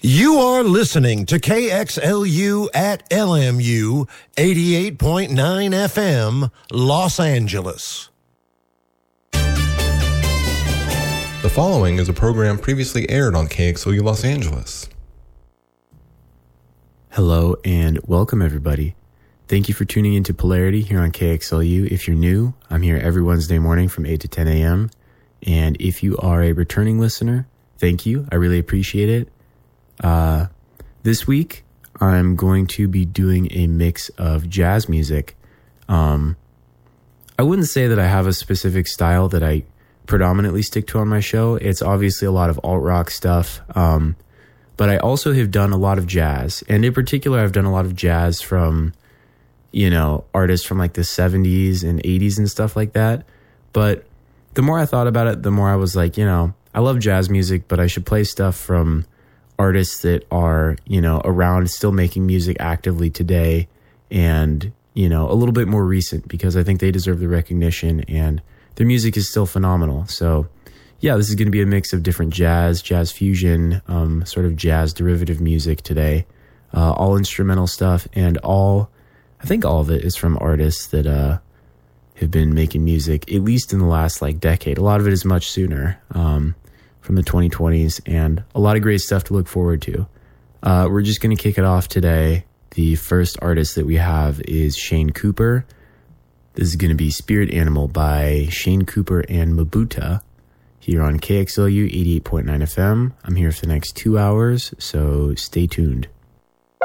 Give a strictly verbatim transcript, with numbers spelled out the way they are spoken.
You are listening to K X L U at L M U eighty-eight point nine F M, Los Angeles. The following is a program previously aired on K X L U Los Angeles. Hello and welcome everybody. Thank you for tuning into Polarity here on K X L U. If you're new, I'm here every Wednesday morning from eight to ten a.m. And if you are a returning listener, thank you. I really appreciate it. Uh, this week, I'm going to be doing a mix of jazz music. Um, I wouldn't say that I have a specific style that I predominantly stick to on my show. It's obviously a lot of alt-rock stuff, um, but I also have done a lot of jazz. And in particular, I've done a lot of jazz from, you know, artists from like the seventies and eighties and stuff like that. But the more I thought about it, the more I was like, you know, I love jazz music, but I should play stuff from artists that are, you know, around, still making music actively today, and, you know, a little bit more recent, because I think they deserve the recognition and their music is still phenomenal. So yeah, this is going to be a mix of different jazz, jazz fusion, um, sort of jazz derivative music today, uh, all instrumental stuff, and all, I think all of it is from artists that uh, have been making music, at least in the last like decade. A lot of it is much sooner, um, from the twenty twenties, and a lot of great stuff to look forward to. Uh, we're just going to kick it off today. The first artist that we have is Shane Cooper. This is going to be Spirit Animal by Shane Cooper and Mabuta here on K X L U eighty-eight point nine F M. I'm here for the next two hours, so stay tuned.